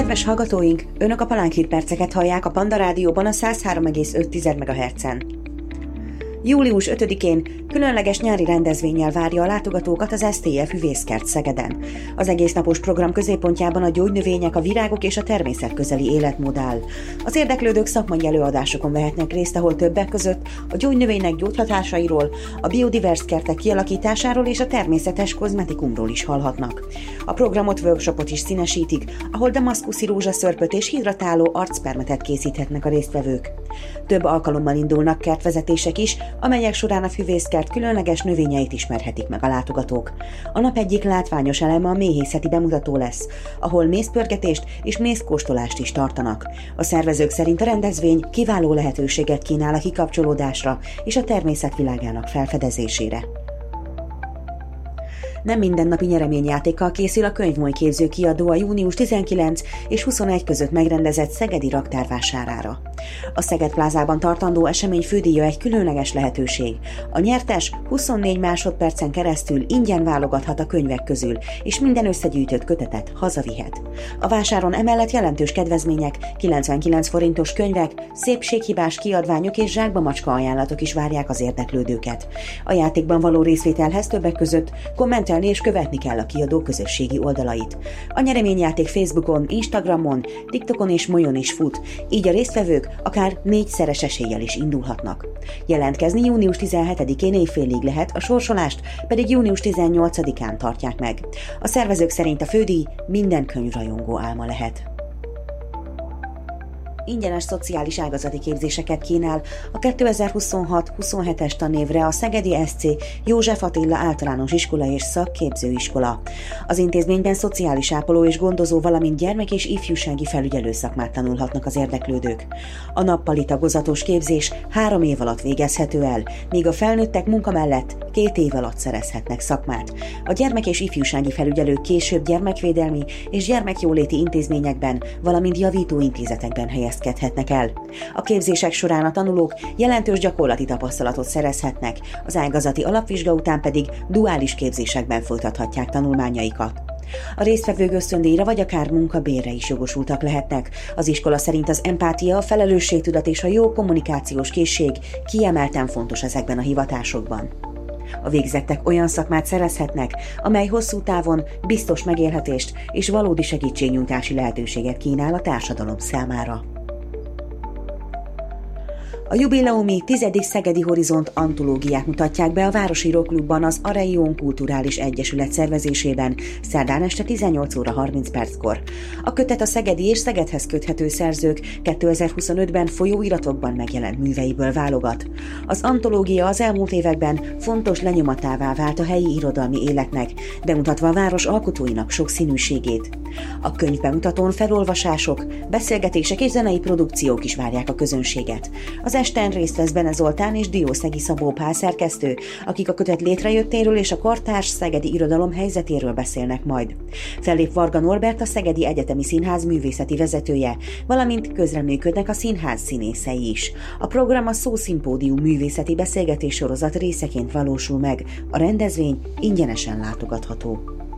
Kedves hallgatóink, Önök a Palánk hírperceket hallják a Panda Rádióban a 103,5 MHz-en. Július 5-én különleges nyári rendezvénnyel várja a látogatókat az STF Füvészkert Szegeden. Az egésznapos program középpontjában a gyógynövények, a virágok és a természetközeli életmód áll. Az érdeklődők szakmai előadásokon vehetnek részt, ahol többek között a gyógynövények gyógyhatásairól, a biodivers kertek kialakításáról és a természetes kozmetikumról is hallhatnak. A programot workshopot is színesítik, ahol damaszkuszi rózsaszörpöt és hidratáló arcpermetet készíthetnek a résztvevők. Több alkalommal indulnak kertvezetések is, amelyek során a füvészkert különleges növényeit ismerhetik meg a látogatók. A nap egyik látványos eleme a méhészeti bemutató lesz, ahol mézpörgetést és mézkóstolást is tartanak. A szervezők szerint a rendezvény kiváló lehetőséget kínál a kikapcsolódásra és a természet világának felfedezésére. Nem mindennapi nyereményjátékkal készül a Könyvmoly Képző Kiadó a június 19 és 21 között megrendezett szegedi raktárvásárára. A Szeged Plázában tartandó esemény fődíja egy különleges lehetőség. A nyertes 24 másodpercen keresztül ingyen válogathat a könyvek közül, és minden összegyűjtött kötetet hazavihet. A vásáron emellett jelentős kedvezmények, 99 forintos könyvek, szépséghibás kiadványok és zsákba macska ajánlatok is várják az érdeklődőket. A játékban való részvételhez többek között kommentelni és követni kell a kiadó közösségi oldalait. A nyereményjáték Facebookon, Instagramon, TikTokon és Molyon is fut, így a résztvevők akár 4-szeres eséllyel is indulhatnak. Jelentkezni június 17-én éjfélig lehet, a sorsolást pedig június 18-án tartják meg. A szervezők szerint a fődíj minden könyvrajongó álma lehet. Ingyenes szociális ágazati képzéseket kínál a 2026-27-es tanévre a Szegedi SC József Attila Általános Iskola és Szakképzőiskola. Az intézményben szociális ápoló és gondozó, valamint gyermek- és ifjúsági felügyelő szakmát tanulhatnak az érdeklődők. A nappali tagozatos képzés 3 év alatt végezhető el, míg a felnőttek munka mellett 2 év alatt szerezhetnek szakmát. A gyermek- és ifjúsági felügyelők később gyermekvédelmi és gyermekjóléti intézményekben, valamint javítóintézetekben helyezkedhetnek el. A képzések során a tanulók jelentős gyakorlati tapasztalatot szerezhetnek, az ágazati alapvizsga után pedig duális képzésekben folytathatják tanulmányaikat. A résztvevők ösztöndíjra vagy akár munkabérre is jogosultak lehetnek. Az iskola szerint az empátia, a felelősségtudat és a jó kommunikációs készség kiemelten fontos ezekben a hivatásokban. A végzettek olyan szakmát szerezhetnek, amely hosszú távon biztos megélhetést és valódi segítségnyújtási lehetőséget kínál a társadalom számára. A jubileumi 10. Szegedi Horizont antológiát mutatják be a Városíró Klubban az Areion Kulturális Egyesület szervezésében szerdán este 18 óra 30 perckor. A kötet a szegedi és Szegedhez köthető szerzők 2025-ben folyóiratokban megjelent műveiből válogat. Az antológia az elmúlt években fontos lenyomatává vált a helyi irodalmi életnek, bemutatva a város alkotóinak sokszínűségét. A könyvbemutatón felolvasások, beszélgetések és zenei produkciók is várják a közönséget. Az esten részt vesz Bene Zoltán és Diószegi Szabó Pál szerkesztő, akik a kötet létrejöttéről és a kortárs szegedi irodalom helyzetéről beszélnek majd. Fellép Varga Norbert, a Szegedi Egyetemi Színház művészeti vezetője, valamint közreműködnek a színház színészei is. A program a Szószimpódium művészeti beszélgetés sorozat részeként valósul meg. A rendezvény ingyenesen látogatható.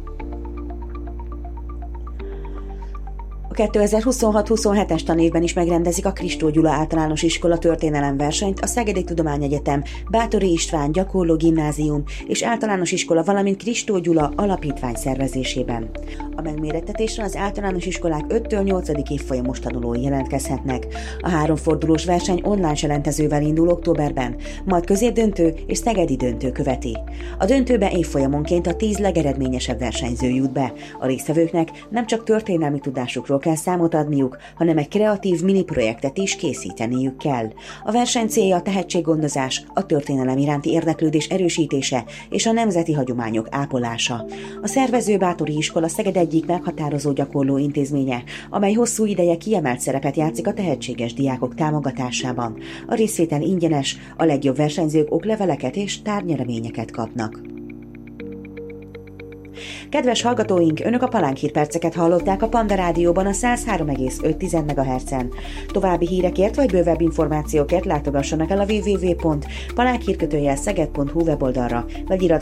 A 2026-27-es tanévben is megrendezik a Kristó Gyula Általános Iskola történelemversenyt a Szegedi Tudományegyetem, Báthori István Gyakorló Gimnázium és Általános Iskola, valamint Kristó Gyula Alapítvány szervezésében. A megmérettetésre az általános iskolák 5-től 8. évfolyamos tanulói jelentkezhetnek. A 3 fordulós verseny online selentezővel indul októberben, majd középdöntő és szegedi döntő követi. A döntőbe évfolyamonként a 10 legeredményesebb versenyző jut be. A résztvevőknek nem csak történelmi tudásukról kell számot adniuk, hanem egy kreatív miniprojektet is készíteniük kell. A verseny célja a tehetséggondozás, a történelem iránti érdeklődés erősítése és a nemzeti hagyományok ápolása. A szervező Báthori Iskola Szeged egyik meghatározó gyakorló intézménye, amely hosszú ideje kiemelt szerepet játszik a tehetséges diákok támogatásában. A részvétel ingyenes, a legjobb versenyzők okleveleket és tárgynyereményeket kapnak. Kedves hallgatóink, Önök a Palánk hírperceket hallották a Panda Rádióban a 103,5 MHz-en. További hírekért vagy bővebb információkért látogassanak el a www.palánkhírkötőjelszeged.hu weboldalra, vagy iratkozzanak